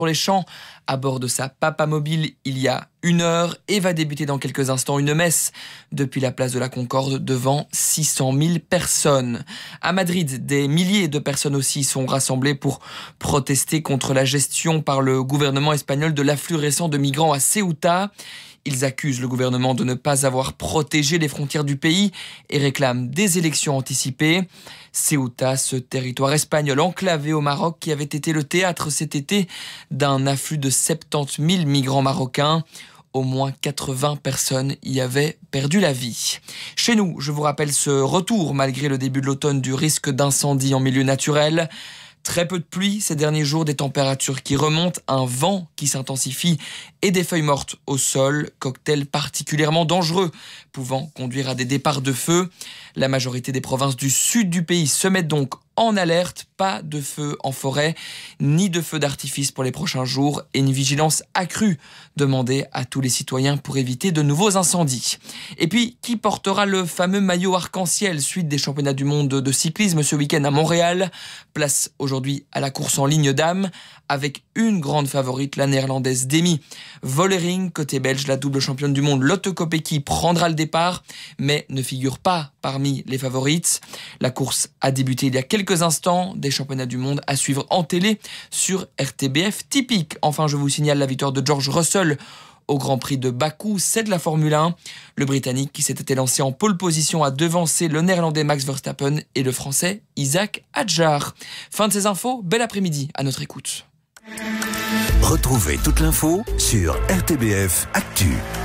sur les champs à bord de sa Papamobile il y a 1 heure et va débuter dans quelques instants une messe depuis la place de la Concorde devant 600 000 personnes. À Madrid, des milliers de personnes aussi sont rassemblées pour protester contre la gestion par le gouvernement espagnol de l'afflux récent de migrants à Ceuta. Ils accusent le gouvernement de ne pas avoir protégé les frontières du pays et réclament des élections anticipées. Ceuta, ce territoire espagnol enclavé au Maroc qui avait été le théâtre cet été d'un afflux de 70 000 migrants marocains. Au moins 80 personnes y avaient perdu la vie. Chez nous, je vous rappelle ce retour, malgré le début de l'automne, du risque d'incendie en milieu naturel. Très peu de pluie ces derniers jours, des températures qui remontent, un vent qui s'intensifie et des feuilles mortes au sol, cocktail particulièrement dangereux, pouvant conduire à des départs de feu. La majorité des provinces du sud du pays se mettent donc en alerte, pas de feu en forêt, ni de feu d'artifice pour les prochains jours et une vigilance accrue demandée à tous les citoyens pour éviter de nouveaux incendies. Et puis, qui portera le fameux maillot arc-en-ciel suite des championnats du monde de cyclisme ce week-end à Montréal? Place aujourd'hui à la course en ligne dames avec une grande favorite, la néerlandaise Demi Vollering. Côté belge, la double championne du monde Lotte Kopecky prendra le départ, mais ne figure pas parmi les favorites. La course a débuté il y a quelques instants, des championnats du monde à suivre en télé sur RTBF typique. Enfin, je vous signale la victoire de George Russell au Grand Prix de Bakou, c'est de la Formule 1. Le Britannique qui s'était lancé en pole position a devancé le Néerlandais Max Verstappen et le Français Isaac Hadjar. Fin de ces infos, bel après-midi à notre écoute. Retrouvez toute l'info sur RTBF Actu.